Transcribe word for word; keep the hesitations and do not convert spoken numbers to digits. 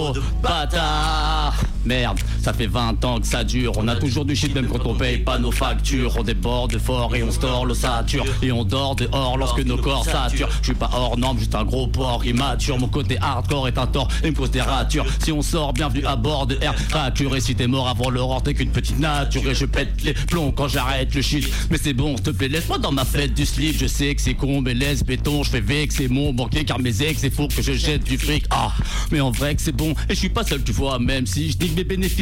Oh, bâtard. Merde, ça fait vingt ans que ça dure. On a toujours du shit même quand on paye pas nos factures. On déborde fort et on store l'ossature. Et on dort dehors lorsque nos corps saturent. Je suis pas hors norme, juste un gros porc immature. Mon côté hardcore est un tort et me cause des ratures. Si on sort, bienvenue à bord de R. Raccuré, si t'es mort avant l'aurore, t'es qu'une petite nature. Et je pète les plombs quand j'arrête le shit. Mais c'est bon, s'il te plaît, laisse-moi dans ma fête du slip. Je sais que c'est con, mais laisse béton. Je fais vexer mon banquier car mes ex, c'est faux que je jette du fric. Ah, mais en vrai que c'est bon. Et je suis pas seul, tu vois, même si je dis que mes bénéfices